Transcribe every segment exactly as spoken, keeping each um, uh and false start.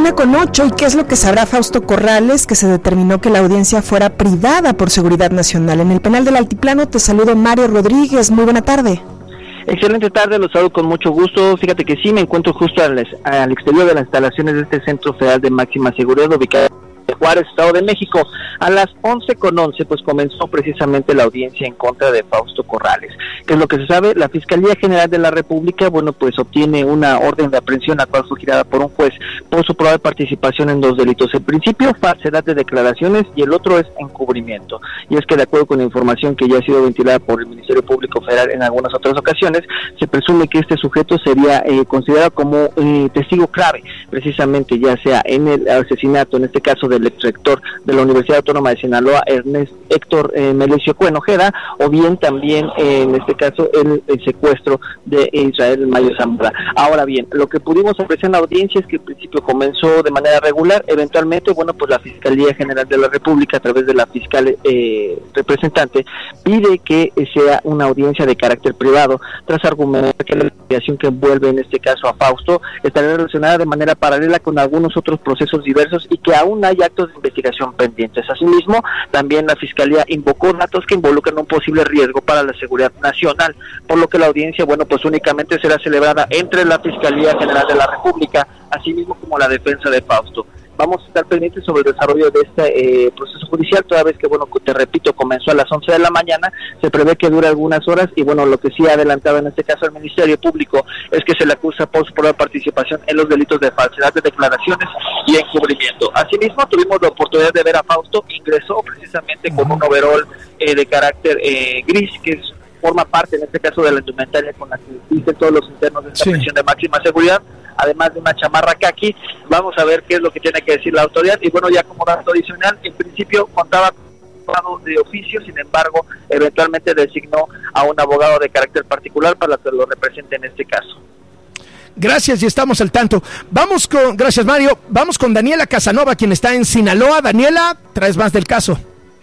Una con ocho, ¿y qué es lo que sabrá Fausto Corrales? Que se determinó que la audiencia fuera privada por seguridad nacional. En el penal del Altiplano te saludo, Mario Rodríguez, muy buena tarde. Excelente tarde, los saludo con mucho gusto. Fíjate que sí, me encuentro justo al, al exterior de las instalaciones de este Centro Federal de Máxima Seguridad, ubicado en Juárez, Estado de México. A las once con once, pues comenzó precisamente la audiencia en contra de Fausto Corrales. ¿Qué es lo que se sabe? La Fiscalía General de la República, bueno, pues obtiene una orden de aprehensión, la cual fue girada por un juez por su probable participación en dos delitos. El principio, falsedad de declaraciones, y el otro es encubrimiento. Y es que de acuerdo con la información que ya ha sido ventilada por el Ministerio Público Federal en algunas otras ocasiones, se presume que este sujeto sería eh, considerado como eh, testigo clave, precisamente ya sea en el asesinato, en este caso del exrector de la Universidad Autónoma de Sinaloa, Ernest Héctor eh, Melesio Cuen Ojeda, o bien también eh, en este caso el, el secuestro de Israel Mayo Zambada. Ahora bien, lo que pudimos apreciar en la audiencia es que al principio comenzó de manera regular, eventualmente, bueno, pues la Fiscalía General de la República, a través de la fiscal eh, representante, pide que sea una audiencia de carácter privado, tras argumentar que la investigación que envuelve en este caso a Fausto estaría relacionada de manera paralela con algunos otros procesos diversos y que aún hay actos de investigación pendientes. Asimismo, también la Fiscalía invocó datos que involucran un posible riesgo para la seguridad nacional, por lo que la audiencia, bueno, pues únicamente será celebrada entre la Fiscalía General de la República, asimismo como la defensa de Fausto. Vamos a estar pendientes sobre el desarrollo de este eh, proceso judicial, toda vez que, bueno, te repito, comenzó a las once de la mañana, se prevé que dure algunas horas, y bueno, lo que sí ha adelantado en este caso el Ministerio Público es que se le acusa por su probable participación en los delitos de falsedad de declaraciones y encubrimiento. Asimismo, tuvimos la oportunidad de ver a Fausto, ingresó precisamente con un overol eh, de carácter eh, gris, que es, forma parte en este caso de la indumentaria con la que existen todos los internos de esta sí. prisión de máxima seguridad, además de una chamarra caqui. Vamos a ver qué es lo que tiene que decir la autoridad. Y bueno, ya como dato adicional, en principio contaba con un abogado de oficio, sin embargo, eventualmente designó a un abogado de carácter particular para que lo represente en este caso. Gracias, y estamos al tanto. Vamos con, gracias Mario, vamos con Daniela Casanova, quien está en Sinaloa. Daniela, traes más del caso.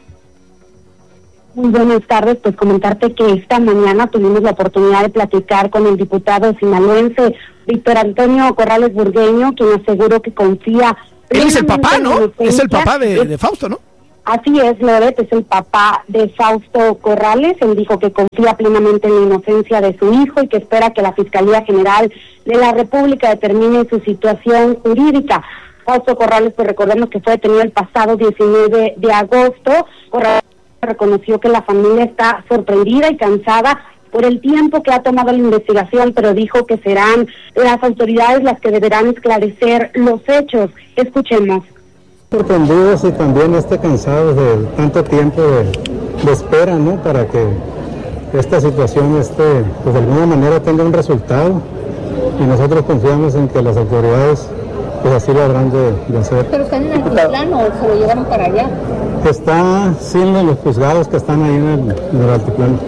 Muy buenas tardes, pues comentarte que esta mañana tuvimos la oportunidad de platicar con el diputado sinaloense Víctor Antonio Corrales Burgueño, quien aseguró que confía... Él es el papá, ¿no? Es el papá de, de Fausto, ¿no? Así es, Loret, es el papá de Fausto Corrales. Él dijo que confía plenamente en la inocencia de su hijo y que espera que la Fiscalía General de la República determine su situación jurídica. Fausto Corrales, pues recordemos que fue detenido el pasado diecinueve de agosto. Corrales reconoció que la familia está sorprendida y cansada por el tiempo que ha tomado la investigación, pero dijo que serán las autoridades las que deberán esclarecer los hechos. Escuchemos. Sorprendidos y también este cansados de tanto tiempo de, de espera, ¿no? Para que esta situación este, pues de alguna manera tenga un resultado, y nosotros confiamos en que las autoridades pues así lo habrán de, de hacer. ¿Pero están en Altiplano o se lo llevaron para allá? Está siendo los juzgados que están ahí en el, en el Altiplano.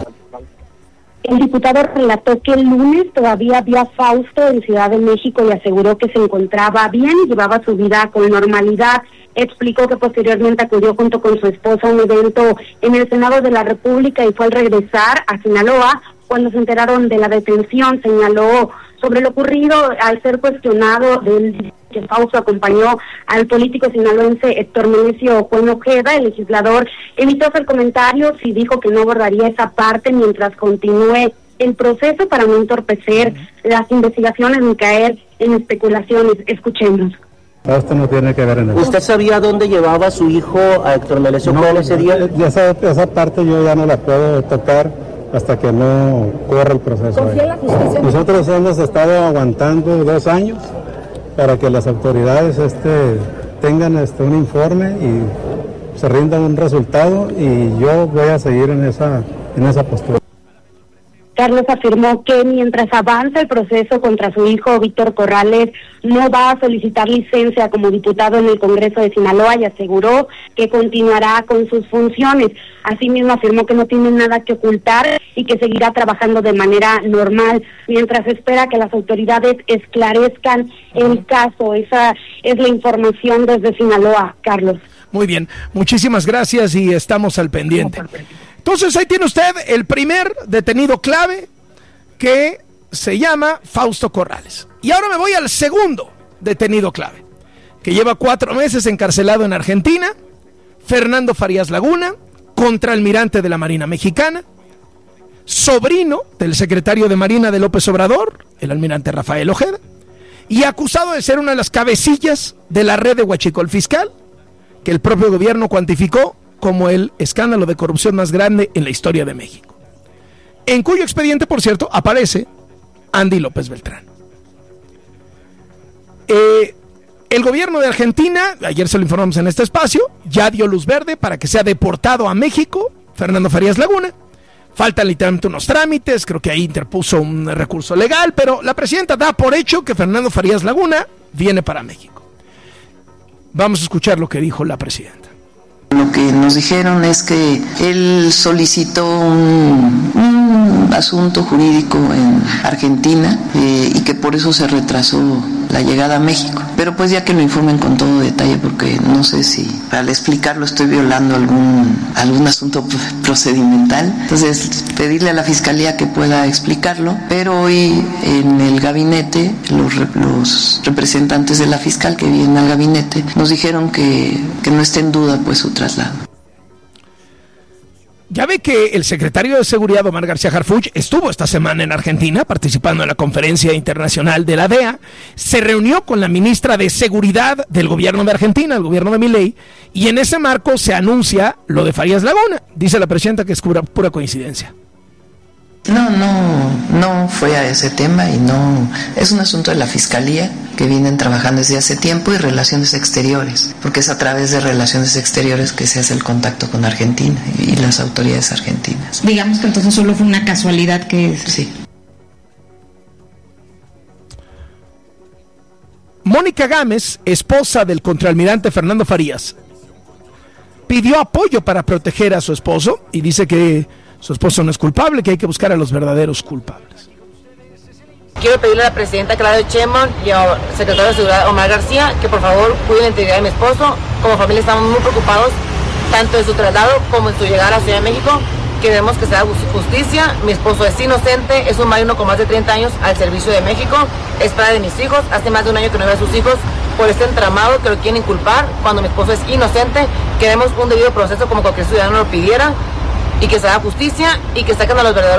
El diputado relató que el lunes todavía vio a Fausto en Ciudad de México y aseguró que se encontraba bien y llevaba su vida con normalidad. Explicó que posteriormente acudió junto con su esposa a un evento en el Senado de la República y fue al regresar a Sinaloa cuando se enteraron de la detención. Señaló sobre lo ocurrido al ser cuestionado del que Fausto acompañó al político sinaloense Héctor Melesio Cuen Ojeda. El legislador evitó hacer comentarios y dijo que no abordaría esa parte mientras continúe el proceso para no entorpecer las investigaciones ni caer en especulaciones. Escuchemos. Esto no tiene que ver en eso. ¿Usted sabía dónde llevaba a su hijo a Héctor Melesio Cuen ese día? Esa, esa parte yo ya no la puedo tocar hasta que no corra el proceso. Nosotros hemos estado aguantando dos años para que las autoridades este, tengan este, un informe y se rindan un resultado, y yo voy a seguir en esa, en esa postura. Carlos afirmó que mientras avanza el proceso contra su hijo Víctor Corrales, no va a solicitar licencia como diputado en el Congreso de Sinaloa, y aseguró que continuará con sus funciones. Asimismo afirmó que no tiene nada que ocultar y que seguirá trabajando de manera normal mientras espera que las autoridades esclarezcan el caso. Esa es la información desde Sinaloa, Carlos. Muy bien, muchísimas gracias y estamos al pendiente. Entonces ahí tiene usted el primer detenido clave, que se llama Fausto Corrales. Y ahora me voy al segundo detenido clave, que lleva cuatro meses encarcelado en Argentina, Fernando Farías Laguna, contraalmirante de la Marina Mexicana, sobrino del secretario de Marina de López Obrador, el almirante Rafael Ojeda, y acusado de ser una de las cabecillas de la red de huachicol fiscal, que el propio gobierno cuantificó como el escándalo de corrupción más grande en la historia de México, en cuyo expediente, por cierto, aparece Andy López Beltrán. Eh, el gobierno de Argentina, ayer se lo informamos en este espacio, ya dio luz verde para que sea deportado a México Fernando Farías Laguna. Faltan literalmente unos trámites, creo que ahí interpuso un recurso legal, pero la presidenta da por hecho que Fernando Farías Laguna viene para México. Vamos a escuchar lo que dijo la presidenta. Lo que nos dijeron es que él solicitó un, un asunto jurídico en Argentina eh, y que por eso se retrasó la llegada a México. Pero pues ya que lo informen con todo detalle, porque no sé si al explicarlo estoy violando algún, algún asunto procedimental. Entonces pedirle a la Fiscalía que pueda explicarlo, pero hoy en el gabinete los, los representantes de la fiscal que vienen al gabinete nos dijeron que, que no esté en duda pues su traslado. Ya ve que el secretario de Seguridad, Omar García Harfuch, estuvo esta semana en Argentina participando en la conferencia internacional de la D E A, se reunió con la ministra de Seguridad del gobierno de Argentina, el gobierno de Milei, y en ese marco se anuncia lo de Farías Laguna. Dice la presidenta que es pura, pura coincidencia. No, no, no fue a ese tema y no, es un asunto de la Fiscalía que vienen trabajando desde hace tiempo y Relaciones Exteriores, porque es a través de Relaciones Exteriores que se hace el contacto con Argentina y las autoridades argentinas. Digamos que entonces solo fue una casualidad que... Sí. Mónica Gámez, esposa del contraalmirante Fernando Farías, pidió apoyo para proteger a su esposo y dice que su esposo no es culpable, que hay que buscar a los verdaderos culpables. Quiero pedirle a la presidenta Claudia Sheinbaum y al secretario de Seguridad Omar García que por favor cuiden la integridad de mi esposo. Como familia estamos muy preocupados tanto en su traslado como en su llegada a la Ciudad de México. Queremos que se haga justicia. Mi esposo es inocente, es un marino con más de treinta años al servicio de México, es padre de mis hijos, hace más de un año que no ve a sus hijos por este entramado que lo quieren inculpar cuando mi esposo es inocente. Queremos un debido proceso como cualquier ciudadano lo pidiera y que se haga justicia y que saquen a los verdaderos